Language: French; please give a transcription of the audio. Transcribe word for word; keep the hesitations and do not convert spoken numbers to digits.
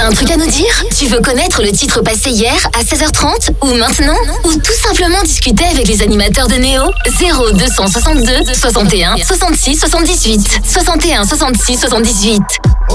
Un truc à nous dire? Tu veux connaître le titre passé hier à seize heures trente ou maintenant? Ou tout simplement discuter avec les animateurs de Néo? zéro deux cent soixante-deux soixante et un soixante-six soixante-dix-huit soixante et un soixante-six soixante-dix-huit.